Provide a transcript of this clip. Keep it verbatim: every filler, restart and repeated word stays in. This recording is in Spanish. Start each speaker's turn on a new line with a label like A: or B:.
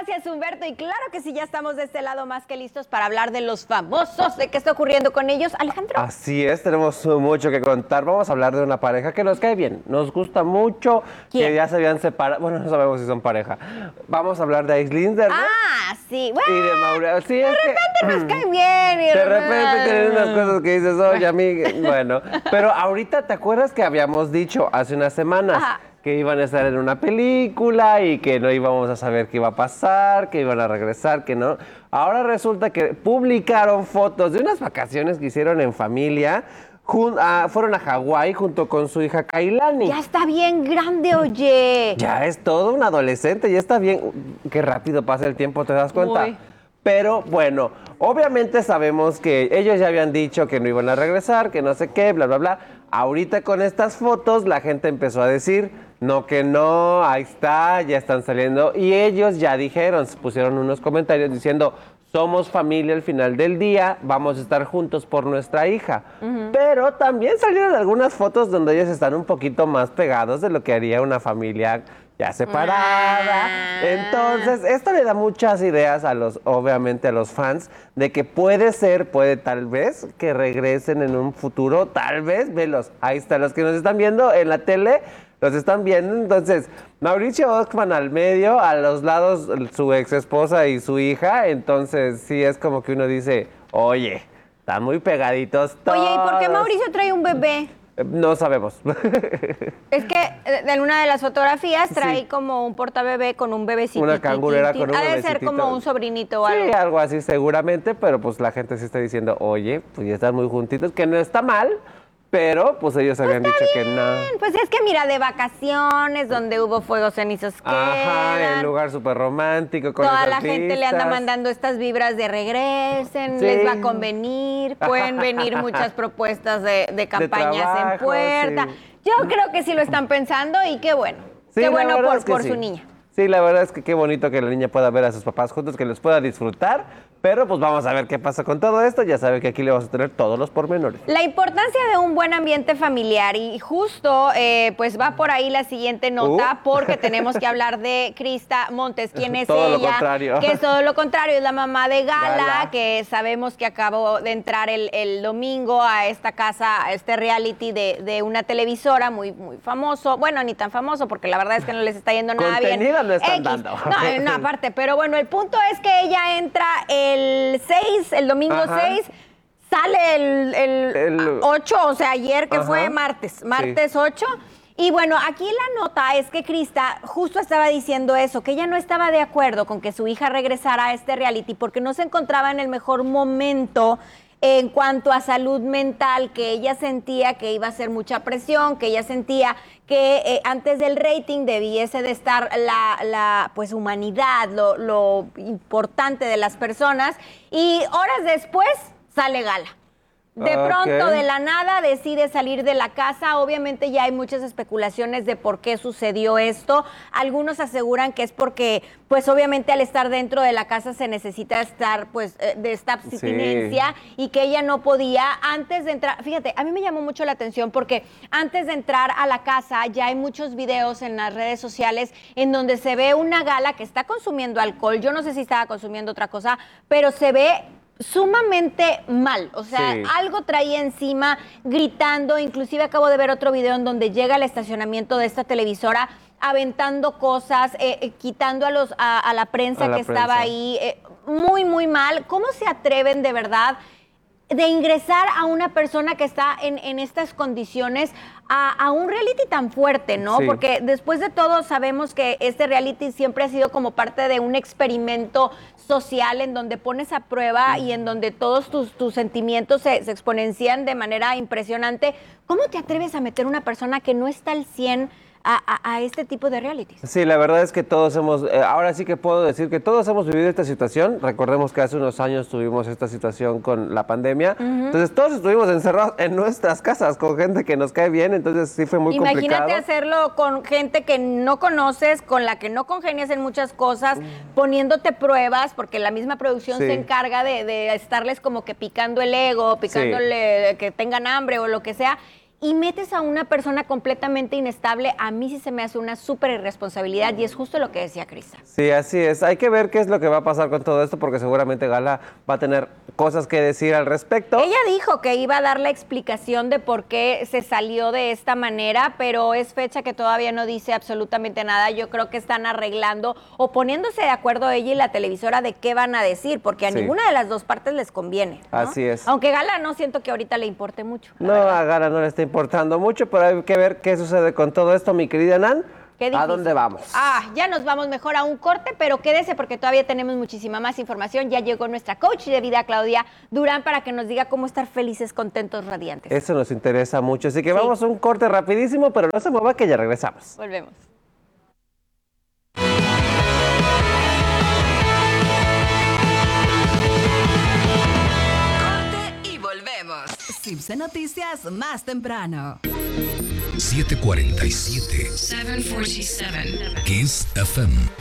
A: Gracias, Humberto. Y claro que sí, ya estamos de este lado más que listos para hablar de los famosos, de qué está ocurriendo con ellos. Alejandro.
B: Así es, tenemos mucho que contar. Vamos a hablar de una pareja que nos cae bien, nos gusta mucho,
A: ¿Quién?
B: que ya se habían separado. Bueno, no sabemos si son pareja. Vamos a hablar de Aislinn Derbez
A: Ah, sí. Bueno,
B: y de Mauricio. Sí,
A: de
B: es
A: repente
B: que,
A: nos cae bien. Y
B: de repente tienen unas cosas que dices, oye, amiga. Bueno, pero ahorita, ¿te acuerdas que habíamos dicho hace unas semanas?
A: Ajá.
B: Que iban a estar en una película y que no íbamos a saber qué iba a pasar, que iban a regresar, que no. Ahora resulta que publicaron fotos de unas vacaciones que hicieron en familia. Jun a, fueron a Hawái junto con su hija Kailani.
A: Ya está bien grande, oye.
B: Ya es todo un adolescente, ya está bien. Qué rápido pasa el tiempo, ¿te das cuenta?
A: Muy.
B: Pero bueno, obviamente sabemos que ellos ya habían dicho que no iban a regresar, que no sé qué, bla, bla, bla. Ahorita con estas fotos la gente empezó a decir, no, que no, ahí está, ya están saliendo. Y ellos ya dijeron, pusieron unos comentarios diciendo, somos familia al final del día, vamos a estar juntos por nuestra hija. Uh-huh. Pero también salieron algunas fotos donde ellos están un poquito más pegados de lo que haría una familia ya separada. Ah. Entonces, esto le da muchas ideas a los, obviamente a los fans, de que puede ser, puede tal vez, que regresen en un futuro, tal vez, velos, ahí están los que nos están viendo en la tele, los están viendo. Entonces, Mauricio Ockman al medio, a los lados su ex esposa y su hija. Entonces, sí es como que uno dice, oye, están muy pegaditos todos.
A: Oye, ¿y por qué Mauricio trae un bebé?
B: No sabemos.
A: Es que en una de las fotografías trae sí. como un portabebé con un bebecito.
B: Una cangurera con un
A: bebecito. Ha de
B: bebecito.
A: ser como un sobrinito o algo.
B: Sí, algo así seguramente, pero pues la gente sí está diciendo, oye, pues ya están muy juntitos, que no está mal. Pero, pues ellos habían
A: pues
B: dicho
A: bien.
B: que no.
A: Pues es que mira, de vacaciones, donde hubo fuegos cenizos quedan.
B: Ajá, en lugar súper romántico con
A: toda
B: los
A: la
B: artistas.
A: gente le anda mandando estas vibras de regresen, sí. les va a convenir. Pueden venir muchas propuestas de, de campañas de trabajo, en puerta. Sí. Yo creo que sí lo están pensando y qué bueno.
B: Sí,
A: qué bueno por,
B: es que
A: por
B: sí.
A: su niña.
B: Sí, la verdad es que qué bonito que la niña pueda ver a sus papás juntos, que los pueda disfrutar. Pero pues vamos a ver qué pasa con todo esto. Ya sabe que aquí le vamos a tener todos los pormenores.
A: La importancia de un buen ambiente familiar. Y justo eh, pues va por ahí la siguiente nota, uh. porque tenemos que hablar de Krista Montes. ¿Quién es
B: todo
A: ella?
B: Lo contrario.
A: Que es todo lo contrario. Es la mamá de Gala,
B: Gala.
A: que sabemos que acabó de entrar el, el domingo a esta casa, a este reality de, de una televisora muy, muy famoso. Bueno, ni tan famoso, porque la verdad es que no les está yendo nada bien.
B: Contenido no están
A: X.
B: dando.
A: No, no, aparte. Pero bueno, el punto es que ella entra el el seis, el domingo Ajá. seis, sale el, el, el ocho, o sea, ayer que Ajá. fue martes, martes sí. ocho. Y bueno, aquí la nota es que Krista justo estaba diciendo eso, que ella no estaba de acuerdo con que su hija regresara a este reality porque no se encontraba en el mejor momento en cuanto a salud mental, que ella sentía que iba a ser mucha presión, que ella sentía que eh, antes del rating debiese de estar la, la pues humanidad, lo, lo importante de las personas, y horas después sale Gala. De okay. pronto, de la nada, decide salir de la casa. Obviamente ya hay muchas especulaciones de por qué sucedió esto. Algunos aseguran que es porque, pues obviamente al estar dentro de la casa se necesita estar, pues, de esta abstinencia sí. y que ella no podía antes de entrar. Fíjate, a mí me llamó mucho la atención porque antes de entrar a la casa ya hay muchos videos en las redes sociales en donde se ve una Gala que está consumiendo alcohol. Yo no sé si estaba consumiendo otra cosa, pero se ve sumamente mal, o sea, sí. algo traía encima, gritando. Inclusive acabo de ver otro video en donde llega al estacionamiento de esta televisora aventando cosas, eh, eh, quitando a los a, a la prensa a la que prensa. estaba ahí, eh, muy, muy mal. ¿Cómo se atreven de verdad de ingresar a una persona que está en, en estas condiciones a, a un reality tan fuerte, ¿no? Sí. Porque después de todo sabemos que este reality siempre ha sido como parte de un experimento social en donde pones a prueba y en donde todos tus, tus sentimientos se, se exponencian de manera impresionante. ¿Cómo te atreves a meter una persona que no está al cien A, a, a este tipo de realities?
B: Sí, la verdad es que todos hemos, eh, ahora sí que puedo decir que todos hemos vivido esta situación. Recordemos que hace unos años tuvimos esta situación con la pandemia. Uh-huh. Entonces todos estuvimos encerrados en nuestras casas con gente que nos cae bien, entonces sí fue muy
A: Imagínate
B: complicado.
A: Imagínate hacerlo con gente que no conoces, con la que no congenias en muchas cosas, uh-huh. poniéndote pruebas, porque la misma producción sí. se encarga de, de estarles como que picando el ego, picándole sí. que tengan hambre o lo que sea. y metes a una persona completamente inestable, a mí sí se me hace una súper irresponsabilidad y es justo lo que decía Crisa.
B: Sí, así es. Hay que ver qué es lo que va a pasar con todo esto porque seguramente Gala va a tener cosas que decir al respecto.
A: Ella dijo que iba a dar la explicación de por qué se salió de esta manera, pero es fecha que todavía no dice absolutamente nada. Yo creo que están arreglando o poniéndose de acuerdo ella y la televisora de qué van a decir, porque a
B: Sí.
A: ninguna de las dos partes les conviene, ¿no?
B: Así es.
A: Aunque Gala no siento que ahorita le importe mucho.
B: No, a Gala no le está importando mucho, pero hay que ver qué sucede con todo esto, mi querida Nan.
A: Qué
B: ¿A dónde vamos?
A: Ah, ya nos vamos mejor a un corte, pero quédese porque todavía tenemos muchísima más información. Ya llegó nuestra coach de vida, Claudia Durán, para que nos diga cómo estar felices, contentos, radiantes.
B: Eso nos interesa mucho, así que
A: Sí.
B: vamos a un corte rapidísimo, pero no se mueva que ya regresamos.
A: Volvemos.
C: Y volvemos. Cipse Noticias más temprano.
D: siete cuarenta y siete.
C: siete cuarenta y siete.
D: Kiss F M.